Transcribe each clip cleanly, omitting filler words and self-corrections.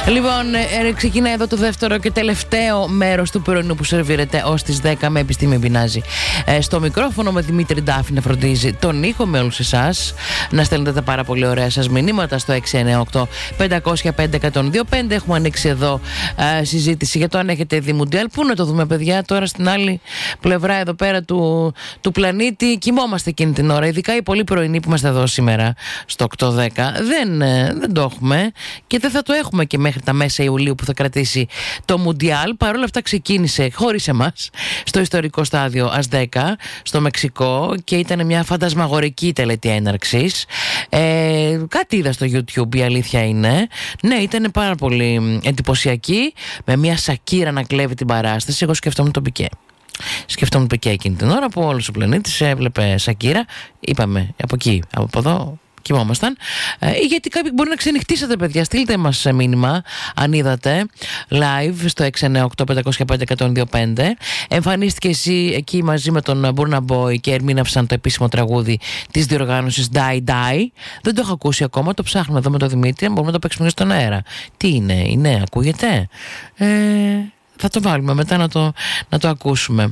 Λοιπόν, ξεκινάει εδώ το δεύτερο και τελευταίο μέρος του πρωινού που σερβίρεται ως τις 10 με επιστήμη πεινάζει. Στο μικρόφωνο με Δημήτρη Ντάφη να φροντίζει τον ήχο με όλους εσάς. Να στέλνετε τα πάρα πολύ ωραία σας μηνύματα στο 698-505-102-5. Έχουμε ανοίξει εδώ συζήτηση για το αν έχετε δει Μουντιάλ. Πού να το δούμε, παιδιά, τώρα στην άλλη πλευρά εδώ πέρα του πλανήτη. Κοιμόμαστε εκείνη την ώρα, ειδικά οι πολύ πρωινοί που είμαστε εδώ σήμερα στο 8-10. Δεν το έχουμε και δεν θα το έχουμε και μέχρι τα μέσα Ιουλίου που θα κρατήσει το Μουντιάλ. Παρ' όλα αυτά ξεκίνησε χωρίς εμάς στο ιστορικό στάδιο ΑΣ10 στο Μεξικό και ήταν μια φαντασμαγορική τελετή έναρξης. Κάτι είδα στο YouTube, η αλήθεια είναι. Ναι, ήταν πάρα πολύ εντυπωσιακή, με μια Σακύρα να κλέβει την παράσταση. Εγώ σκεφτόμουν τον Πικέ. Σκεφτόμουν Πικέ εκείνη την ώρα που όλος ο πλανήτης έβλεπε Σακύρα. Είπαμε από εκεί, από εδώ κοιμόμασταν. Γιατί κάποιοι μπορεί να ξενυχτήσετε, παιδιά. Στείλτε μας μήνυμα αν είδατε live στο 698-505-102-5. Εμφανίστηκε εσύ εκεί μαζί με τον Burna Boy και ερμήνευσαν το επίσημο τραγούδι της διοργάνωσης Die Die. Δεν το έχω ακούσει ακόμα, το ψάχνουμε εδώ με τον Δημήτρη. Μπορούμε να το παίξουμε στον αέρα. Τι είναι, ακούγεται? Θα το βάλουμε μετά να το ακούσουμε.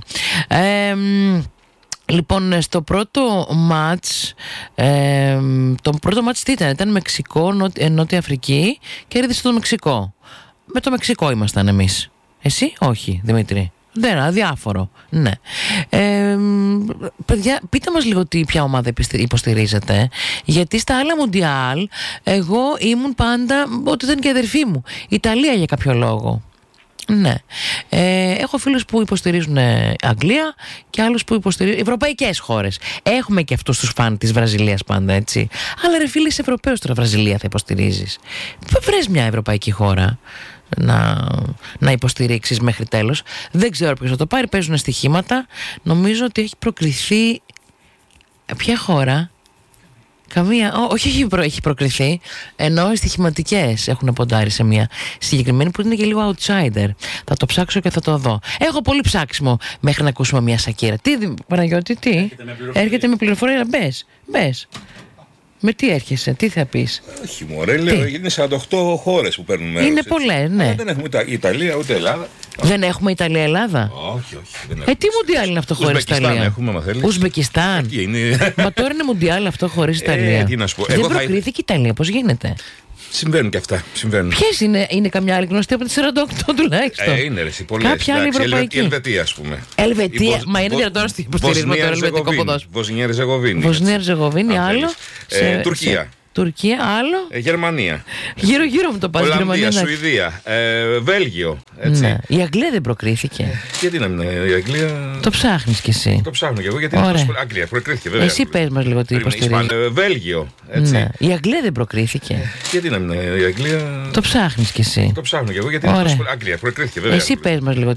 Λοιπόν, στο πρώτο μάτς, το πρώτο μάτς τι ήταν Μεξικό, Νότια Αφρική και κέρδισε το Μεξικό. Με το Μεξικό ήμασταν εμείς. Εσύ? Όχι, Δημήτρη. Δεν, αδιάφορο. Ναι. Παιδιά, πείτε μας λίγο ποια ομάδα υποστηρίζετε. Γιατί στα άλλα Μουντιάλ εγώ ήμουν πάντα ότι ήταν και αδερφή μου. Ιταλία για κάποιο λόγο. Ναι. Έχω φίλους που υποστηρίζουν Αγγλία και άλλους που υποστηρίζουν ευρωπαϊκές χώρες. Έχουμε και αυτούς τους φαν της Βραζιλίας πάντα, έτσι. Αλλά ρε φίλοι, είσαι Ευρωπαίος τώρα, Βραζιλία θα υποστηρίζεις? Βρες μια ευρωπαϊκή χώρα να υποστηρίξεις μέχρι τέλος. Δεν ξέρω ποιος θα το πάρει, παίζουν στοιχήματα. Νομίζω ότι έχει προκριθεί. Ποια χώρα? Καμία, όχι έχει προκριθεί, ενώ οι στοιχηματικές έχουν ποντάρει σε μια συγκεκριμένη που είναι και λίγο outsider. Θα το ψάξω και θα το δω. Έχω πολύ ψάξιμο μέχρι να ακούσουμε μια Σακύρα. Τι, Παναγιώτη, τι? Έρχεται με πληροφορία. Μπες. Με τι έρχεσαι, τι θα πεις? Όχι μωρέ, λέω, είναι 48 χώρες που παίρνουν μέρος. Είναι πολλές, ναι. Δεν έχουμε Ιταλία ούτε Ελλάδα. Δεν έχουμε Ιταλία-Ελλάδα. Όχι. Τι Μουντιάλ είναι αυτό χωρίς Ιταλία? Έχουμε, μα θέλεις. Ουσμπεκιστάν. Μα τώρα είναι Μουντιάλ αυτό χωρίς Ιταλία. Τι να σου πω. Δεν προκρίθηκε η Ιταλία, πώς γίνεται? Συμβαίνουν και αυτά. Ποιες είναι καμιά άλλη γνωστή από τις 48 τουλάχιστον? Είναι ρε, πολλές. Κάποια άλλη ευρωπαϊκή. Η Ελβετία, ας πούμε. Ελβετία, μα είναι δυνατόν να υποστηρίζουμε το ελβετικό ποδόσφαιρο? Βοσνία Ερζεγοβίνη, άλλο. Τουρκία. Τουρκία, άλλο. Γερμανία. Γύρω μου το πας. Ολλανδία, Σουηδία, Βέλγιο. Έτσι. Ναι. Η Αγγλία δεν προκρίθηκε. Γιατί να μην είναι η Αγγλία? Το ψάχνεις κι εσύ. Το ψάχνω κι εγώ γιατί είναι Αγγλία. Προκρίθηκε βέβαια. Εσύ πες μας λίγο τι υποστηρίζεις. Βέλγιο. Έτσι. Ναι. Η Αγγλία δεν προκρίθηκε. Γιατί να μην είναι η Αγγλία? Το ψάχνεις κι εσύ. Το ψάχνω κι εγώ γιατί είναι Αγγλία. Προκρίθηκε βέβαια. Εσύ πες μας λίγο τι